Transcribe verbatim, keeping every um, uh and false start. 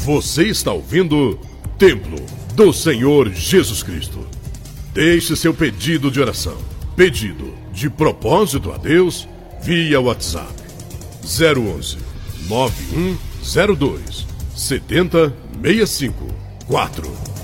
Você está ouvindo Templo do Senhor Jesus Cristo. Deixe seu pedido de oração, pedido de propósito a Deus via WhatsApp zero onze, nove um zero dois, sete zero seis cinco quatro.